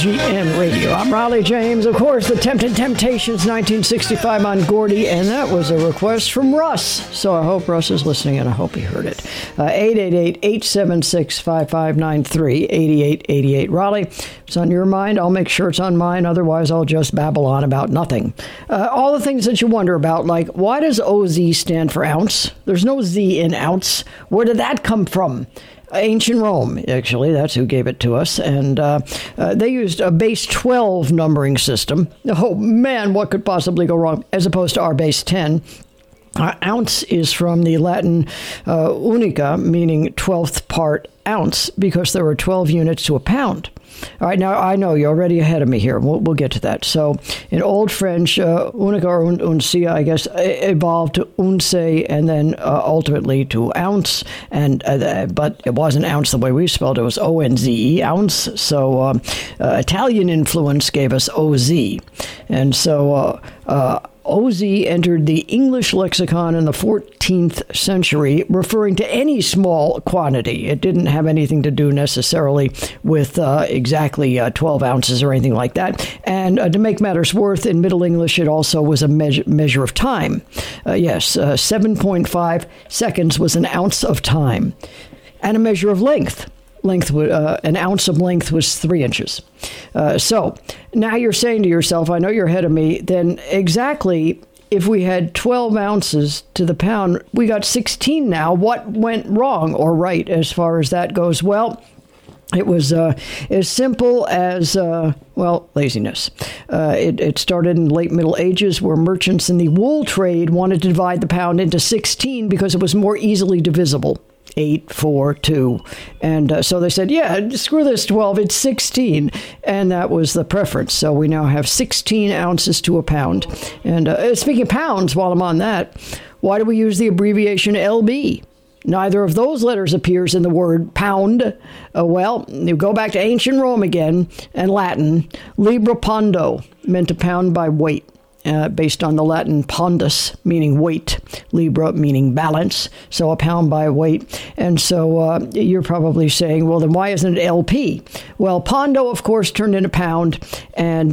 WGN Radio. I'm Raleigh James. Of course, the Tempted Temptations, 1965 on Gordy, and that was a request from Russ. So I hope Russ is listening, and I hope he heard it. 888-876-5593, 8888 Raleigh. If it's on your mind, I'll make sure it's on mine. Otherwise, I'll just babble on about nothing. All the things that you wonder about, like, why does OZ stand for ounce? There's no Z in ounce. Where did that come from? Ancient Rome, actually, that's who gave it to us, and they used a base 12 numbering system. Oh man, what could possibly go wrong, as opposed to our base 10. Ounce is from the Latin unica, meaning 12th part ounce, because there were 12 units to a pound. All right, now I know you're already ahead of me here. We'll get to that. So in Old French, unica or uncia, I guess, evolved to unce and then ultimately to ounce. And but it wasn't ounce the way we spelled it. It was O-N-Z-E, ounce. So Italian influence gave us O-Z. And so OZ entered the English lexicon in the 14th century, referring to any small quantity. It didn't have anything to do necessarily with exactly 12 ounces or anything like that. And to make matters worse, in Middle English, it also was a measure of time. 7.5 seconds was an ounce of time. And a measure of length. An ounce of length was 3 inches. So now you're saying to yourself, I know you're ahead of me, then exactly if we had 12 ounces to the pound, we got 16 now. What went wrong or right as far as that goes? Well, it was as simple as, laziness. It started in the late Middle Ages where merchants in the wool trade wanted to divide the pound into 16 because it was more easily divisible. 8, 4, 2. And so they said, yeah, screw this 12, it's 16. And that was the preference. So we now have 16 ounces to a pound. And speaking of pounds, while I'm on that, why do we use the abbreviation LB? Neither of those letters appears in the word pound. You go back to ancient Rome again and Latin. Libra pondo meant a pound by weight. Based on the Latin pondus, meaning weight, libra, meaning balance, so a pound by weight. And so you're probably saying, well, then why isn't it LP? Well, pondo, of course, turned into pound, and